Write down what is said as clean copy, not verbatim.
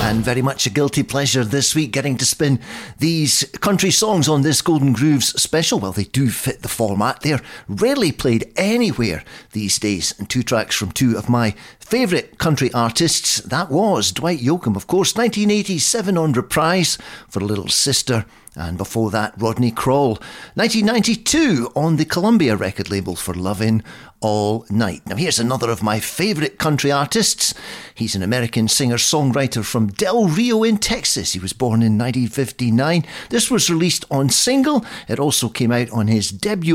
And very much a guilty pleasure this week getting to spin these country songs on this Golden Grooves special. Well, they do fit the format. They're rarely played anywhere these days. And two tracks from two of my favourite country artists. That was Dwight Yoakam, of course, 1987 on Reprise for Little Sister. And before that, Rodney Crowell, 1992 on the Columbia record label for Lovin' All Night. Now here's another of my favourite country artists. He's an American singer-songwriter from Del Rio in Texas. He was born in 1959. This was released on single. It also came out on his debut